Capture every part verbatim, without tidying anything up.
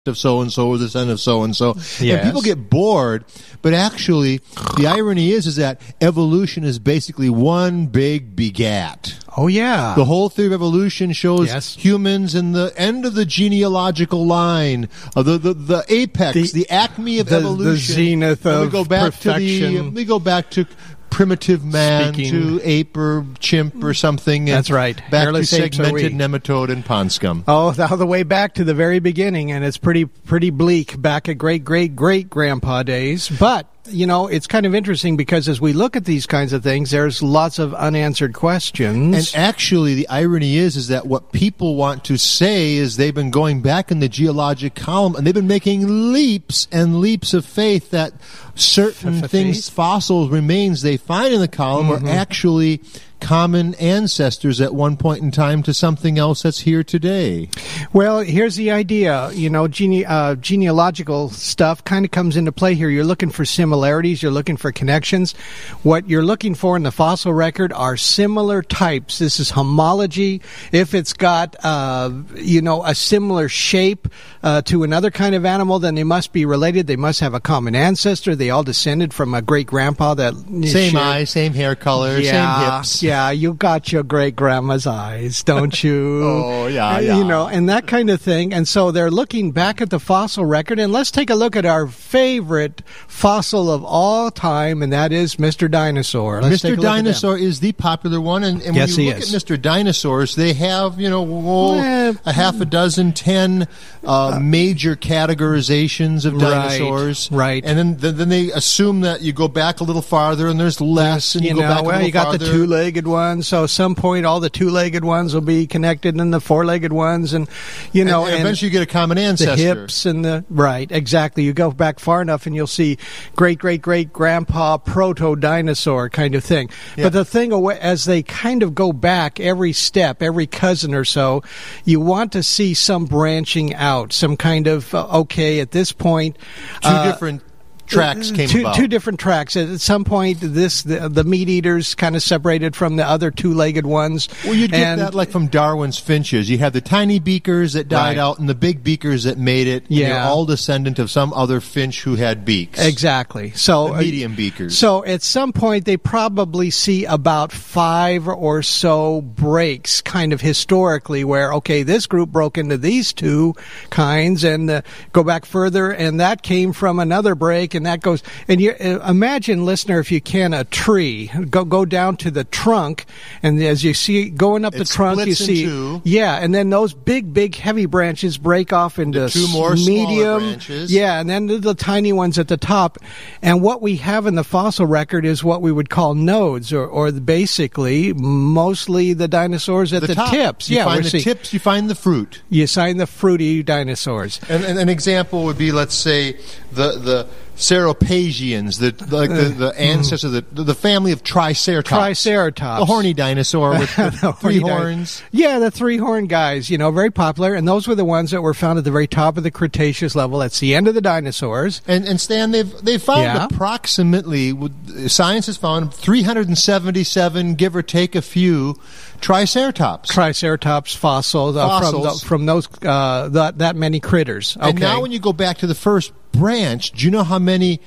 of so-and-so or the son of so-and-so. Yes. And people get bored, but actually the irony is is that evolution is basically one big begat. Oh, yeah. The whole theory of evolution shows Yes. humans in the end of the genealogical line, of the, the, the apex, the, The- acme of the- the evolution. zenith And we of go back to the, perfection. we go back to primitive man, Speaking- to ape or chimp or something. And That's right. Back Hairless to apes are segmented we. nematode and pond scum. Oh, all the way back to the very beginning, and it's pretty pretty bleak back at great great great grandpa days. But you know, it's kind of interesting because as we look at these kinds of things, there's lots of unanswered questions. And actually, the irony is, is that what people want to say is they've been going back in the geologic column and they've been making leaps and leaps of faith that certain F- things, faith? fossil remains they find in the column Mm-hmm. are actually common ancestors at one point in time to something else that's here today. Well, here's the idea. You know, gene- uh, genealogical stuff kind of comes into play here. You're looking for similarities. You're looking for connections. What you're looking for in the fossil record are similar types. This is homology. If it's got, uh, you know, a similar shape uh, to another kind of animal, then they must be related. They must have a common ancestor. They all descended from a great grandpa that Same shared- eyes, same hair color, yeah, same hips. Yeah, you got your great grandma's eyes, don't you? Oh, yeah, Uh, yeah. You know, and that kind of thing. And so they're looking back at the fossil record, and let's take a look at our favorite fossil of all time, and that is Mister Dinosaur. Let's take Mister a look at them. Dinosaur is the popular one, and, and Yes, when you he look is. at Mister Dinosaurs, they have, you know, oh, Eh, a half a dozen, ten uh, major categorizations of Right, dinosaurs. right. And then, then then they assume that you go back a little farther, and there's less, and you, You go know, back a well, little you got farther. the two-legged ones, so at some point all the two-legged ones will be connected, and the four-legged ones, and you know, and, and eventually you get a common the ancestor. hips and the right, exactly. You go back far enough, and you'll see great, great, great grandpa proto dinosaur kind of thing. Yeah. But the thing, awa- as they kind of go back every step, every cousin or so, you want to see some branching out, some kind of uh, okay. At this point, Two uh, different tracks came two, about. two different tracks. At some point, this the, the meat eaters kind of separated from the other two-legged ones. Well, you'd get and, that like from Darwin's finches. You had the tiny beakers that died Right. out and the big beakers that made it. and Yeah. They're all descendant of some other finch who had beaks. Exactly. So The uh, medium beakers. So at some point, they probably see about five or so breaks, kind of historically, where okay, this group broke into these two kinds, and uh, go back further, and that came from another break, and that goes. And you uh, imagine, listener, if you can, a tree. Go go down to the trunk, and as you see going up It the trunk, you splits in see two. yeah, and then those big, big, heavy branches break off into two more s- smaller medium branches. Yeah, and then the, the tiny ones at the top. And what we have in the fossil record is what we would call nodes, or, or basically mostly the dinosaurs at the, top. tips. You yeah, find we're the seeing- tips, you find the fruit. You find the fruity dinosaurs. And, and an example would be, let's say, the the Ceropasians, the like the, the ancestor, the the family of Triceratops. Triceratops. The horny dinosaur with the The three horny di- horns. Yeah, the three horn guys, you know, very popular. And those were the ones that were found at the very top of the Cretaceous level. That's the end of the dinosaurs. And and Stan, they've they found Yeah. approximately, science has found three hundred seventy-seven, give or take a few, Triceratops. Triceratops fossils, uh, from, Fossils. the, from those uh, that, that many critters. Okay. And now when you go back to the first branch, do you know how many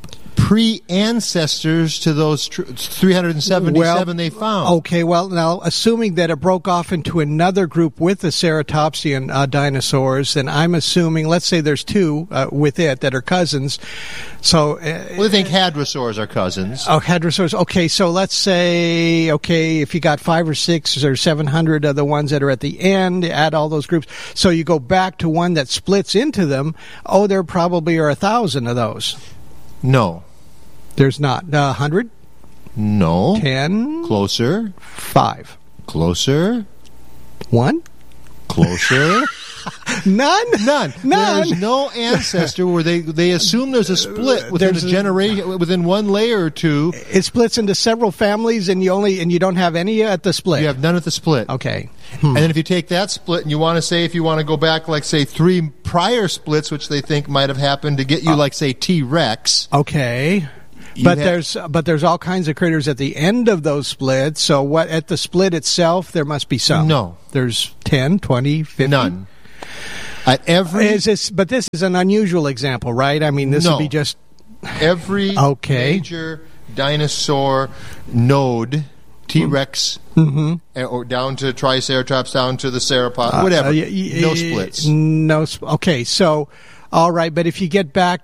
pre-ancestors to those tr- three hundred seventy-seven Well, they found? Okay, well, now, assuming that it broke off into another group with the ceratopsian uh, dinosaurs, then I'm assuming, let's say there's two uh, with it that are cousins. So, uh, Well, they think hadrosaurs are cousins. oh, hadrosaurs. Okay, so let's say, okay, if you got five or six or seven hundred of the ones that are at the end, add all those groups. So you go back to one that splits into them. Oh, there probably are a thousand of those. No. There's not. A uh, hundred? No. Ten? Closer. Five? Closer. One? Closer. None? None. None. There's no ancestor where they, they assume there's a split within There's a a- generation, within one layer or two. It splits into several families, and you only and you don't have any at the split. You have none at the split. Okay. And then if you take that split and you want to say, if you want to go back, like, say, three prior splits, which they think might have happened to get you, like, say, T-Rex. Okay. You But have- there's but there's all kinds of critters at the end of those splits. So what at the split itself, there must be some. No. There's ten, twenty, fifty? None. At every Is this, but this is an unusual example, right? I mean, this No. would be just every Okay. major dinosaur node, T-Rex, mm-hmm. eh, or down to Triceratops, down to the Sauropod, whatever. Uh, y- y- no splits. No. Sp- okay, so all right, but if you get back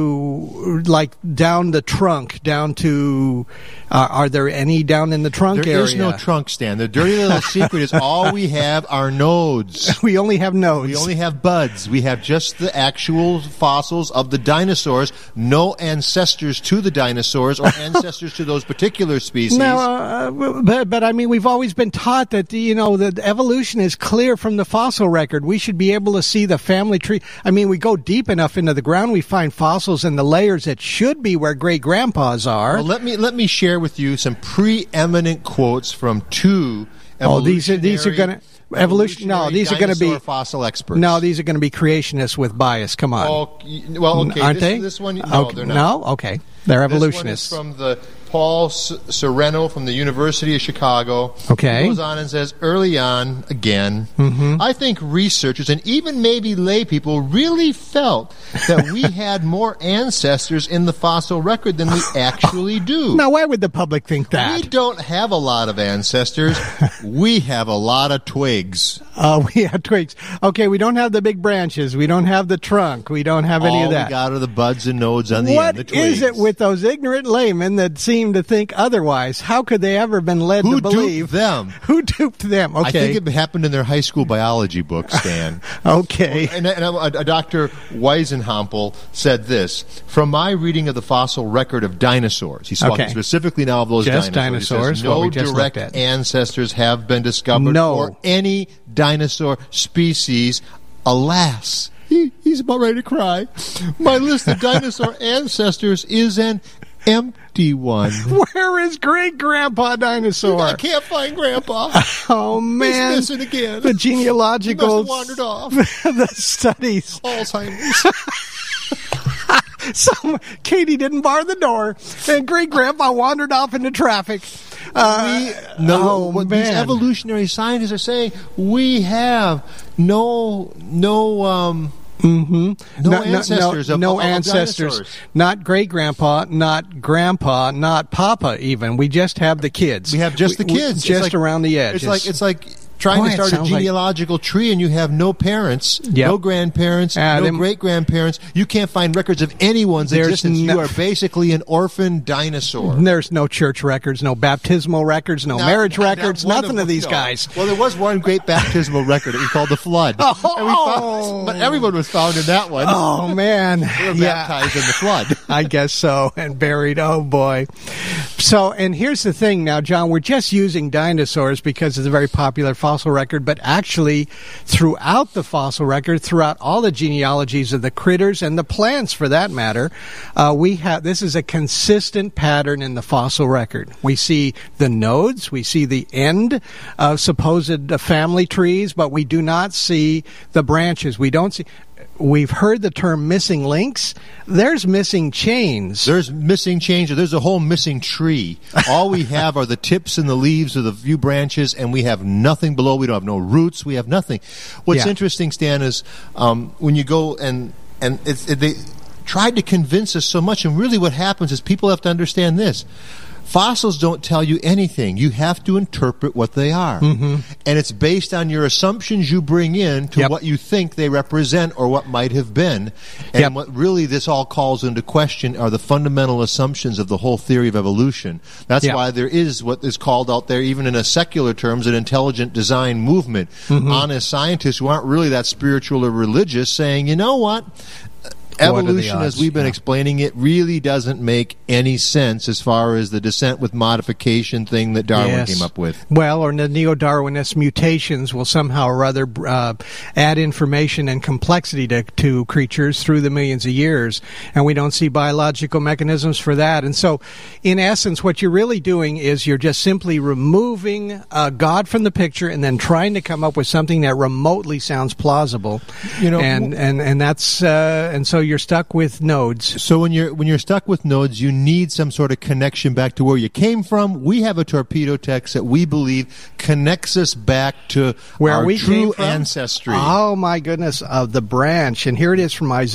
to like down the trunk, down to uh, are there any down in the trunk There area? is no trunk, Stan. The dirty little secret is all we have are nodes. We only have nodes. We only have buds. We have just the actual fossils of the dinosaurs, no ancestors to the dinosaurs or ancestors to those particular species. No, uh, but, but I mean, we've always been taught that, you know, that evolution is clear from the fossil record. We should be able to see the family tree. I mean, we go deep enough into the ground, we find fossils in the layers that should be where great grandpas are. Well, let me let me share with you some preeminent quotes from two Oh, these are these are going to evolution. No, evolutionary these are going to be dinosaur fossil experts. No, these are going to be creationists with bias. Come on. Oh, y- well, okay. Aren't this, they? This one, no, okay. they're not. No, okay. They're evolutionists. This one is from the Paul S- Sereno from the University of Chicago. Okay. He goes on and says, early on, again, Mm-hmm. I think researchers and even maybe lay people really felt that we had more ancestors in the fossil record than we actually do. Now, why would the public think We that? don't have a lot of ancestors. We have a lot of twigs. Uh, we have twigs. Okay, we don't have the big branches. We don't have the trunk. We don't have any All of that. we got are the buds and nodes on the What end. The twigs. is it with those ignorant laymen that seem to think otherwise? How could they ever been led Who to believe duped them? Who duped them? Okay, I think it happened in their high school biology book, Stan. okay. And, and a, a Doctor Weisenhampel said this: from my reading of the fossil record of dinosaurs, he's talking Okay. specifically now of those Just dinosaurs. He dinosaurs, says, what no we just direct looked at. ancestors have been discovered No. for any dinosaur species. Alas, he, he's about ready to cry. My list of dinosaur ancestors is an empty one. Where is great grandpa dinosaur? I can't find Grandpa. Oh man, He's missing again. the He genealogical must have wandered off. the studies. Alzheimer's. Some Katie didn't bar the door, and great grandpa wandered off into traffic. Uh, we, no, oh, what man. these evolutionary scientists are saying, we have no, no, um, Mm-hmm. no ancestors no, of- no of- of ancestors. dinosaurs. Not great grandpa, not grandpa, not papa. Even we just have the kids. we have just We- the we- kids. It's just like- around the edge. It's like it's like trying Boy, to it start a sounds like- genealogical tree and you have no parents, Yep. no grandparents, Uh, no them- great grandparents. You can't find records of anyone's There's existence. no- you are basically an orphan dinosaur. There's no church records, no baptismal records, no Now, marriage now, records, one nothing of these no. guys. Well, there was one great baptismal record. It was called the Flood. Oh. And we found, but everyone was found in that one. Oh man, They were yeah. baptized in the flood. I guess so, and buried. Oh boy. So, and here's the thing now, John, we're just using dinosaurs because it's a very popular fossil record, but actually throughout the fossil record, throughout all the genealogies of the critters and the plants for that matter, uh, we have, this is a consistent pattern in the fossil record. We see the nodes, we see the end of supposed uh, family trees, but we do not see the branches. We don't see, we've heard the term missing links. There's missing chains. There's missing change. There's a whole missing tree. All we have are the tips and the leaves of the few branches, and we have nothing below. We don't have no roots. We have nothing. What's Yeah. interesting, Stan, is um, when you go and and it's, it, they tried to convince us so much, and really what happens is people have to understand this. Fossils don't tell you anything. You have to interpret what they are. Mm-hmm. And it's based on your assumptions you bring in to Yep. what you think they represent or what might have been. And Yep. what really this all calls into question are the fundamental assumptions of the whole theory of evolution. That's Yep. why there is what is called out there, even in a secular terms, an intelligent design movement. Mm-hmm. Honest scientists who aren't really that spiritual or religious saying, you know what? What are the Evolution, as odds? we've been Yeah. explaining it, really doesn't make any sense as far as the descent with modification thing that Darwin Yes. came up with. Well, or the neo-Darwinist mutations will somehow or other uh, add information and complexity to, to creatures through the millions of years, and we don't see biological mechanisms for that. And so, in essence, what you're really doing is you're just simply removing uh, God from the picture and then trying to come up with something that remotely sounds plausible. You know, and and and that's uh, and so you're stuck with nodes. So when you're when you're stuck with nodes, you need some sort of connection back to where you came from. We have a torpedo text that we believe connects us back to where our we true came from? ancestry. Oh my goodness, of the branch. And here it is from Isaiah.